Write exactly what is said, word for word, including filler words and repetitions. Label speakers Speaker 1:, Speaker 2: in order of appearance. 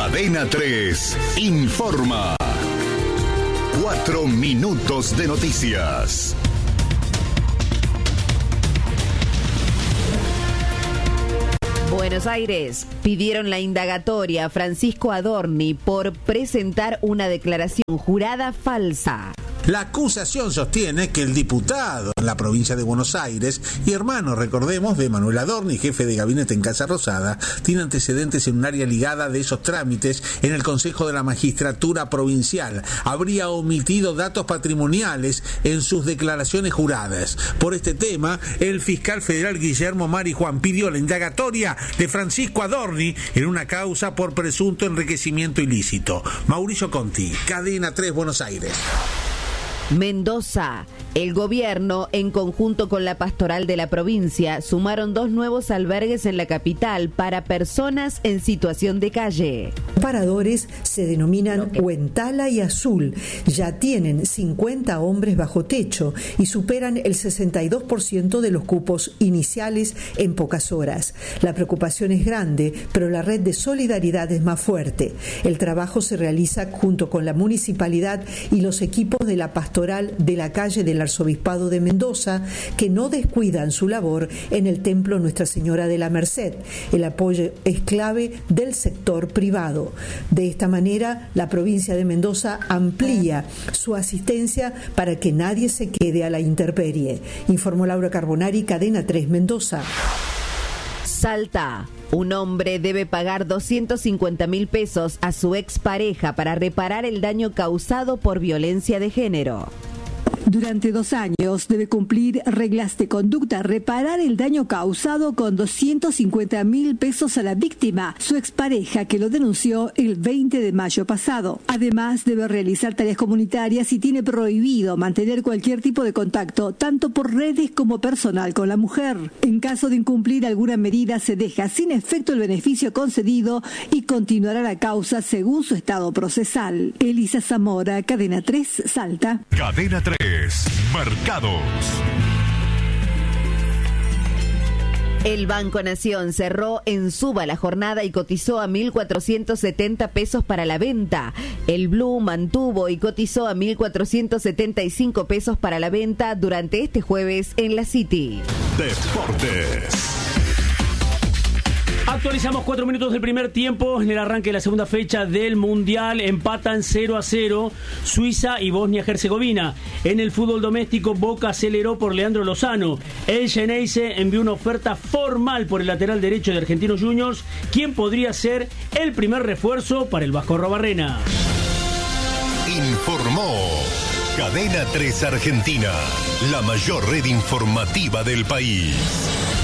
Speaker 1: Cadena tres informa. Cuatro minutos de noticias.
Speaker 2: Buenos Aires pidieron la indagatoria a Francisco Adorni por presentar una declaración jurada falsa.
Speaker 3: La acusación sostiene que el diputado en la provincia de Buenos Aires y hermano, recordemos, de Manuel Adorni, jefe de gabinete en Casa Rosada, tiene antecedentes en un área ligada de esos trámites en el Consejo de la Magistratura Provincial. Habría omitido datos patrimoniales en sus declaraciones juradas. Por este tema, el fiscal federal Guillermo Marijuán pidió la indagatoria de Francisco Adorni en una causa por presunto enriquecimiento ilícito. Mauricio Conti, Cadena tres, Buenos Aires.
Speaker 2: Mendoza. El gobierno, en conjunto con la pastoral de la provincia, sumaron dos nuevos albergues en la capital para personas en situación de calle.
Speaker 4: Paradores se denominan Huentala y Azul. Ya tienen cincuenta hombres bajo techo y superan el sesenta y dos por ciento de los cupos iniciales en pocas horas. La preocupación es grande, pero la red de solidaridad es más fuerte. El trabajo se realiza junto con la municipalidad y los equipos de la pastoral de la calle del Arzobispado de Mendoza, que no descuidan su labor en el Templo Nuestra Señora de la Merced. El apoyo es clave del sector privado. De esta manera, la provincia de Mendoza amplía su asistencia para que nadie se quede a la intemperie. Informó Laura Carbonari, Cadena tres, Mendoza.
Speaker 2: Salta. Un hombre debe pagar doscientos cincuenta mil pesos a su expareja para reparar el daño causado por violencia de género.
Speaker 5: Durante dos años debe cumplir reglas de conducta, reparar el daño causado con doscientos cincuenta mil pesos a la víctima, su expareja, que lo denunció el veinte de mayo pasado. Además, debe realizar tareas comunitarias y tiene prohibido mantener cualquier tipo de contacto, tanto por redes como personal, con la mujer. En caso de incumplir alguna medida, se deja sin efecto el beneficio concedido y continuará la causa según su estado procesal. Elisa Zamora, Cadena tres, Salta.
Speaker 1: Cadena tres. Mercados.
Speaker 2: El Banco Nación cerró en suba la jornada y cotizó a mil cuatrocientos setenta pesos para la venta. El Blue mantuvo y cotizó a mil cuatrocientos setenta y cinco pesos para la venta durante este jueves en la City.
Speaker 1: Deportes.
Speaker 6: Actualizamos cuatro minutos del primer tiempo. En el arranque de la segunda fecha del Mundial empatan cero a cero Suiza y Bosnia-Herzegovina. En el fútbol doméstico, Boca aceleró por Leandro Lozano. El Xeneize envió una oferta formal por el lateral derecho de Argentinos Juniors, quien podría ser el primer refuerzo para el Vasco Arrobarrena.
Speaker 1: Informó Cadena tres Argentina, la mayor red informativa del país.